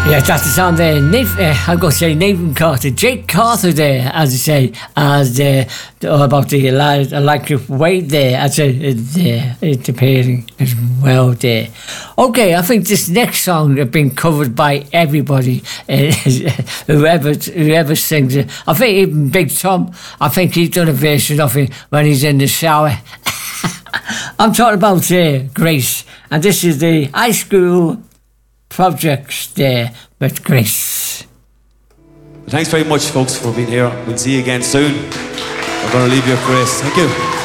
Yeah, that's the sound there. I'm going to say Nathan Carter, Jake Carter there, as I say, as about the electric weight there, as it's appearing as well there. Okay, I think this next song has been covered by everybody, whoever sings it. I think even Big Tom, I think he's done a version of it when he's in the shower. I'm talking about Grace, and this is the High School Projects there with Grace. Thanks very much, folks, for being here. We'll see you again soon. I'm going to leave you with Grace. Thank you.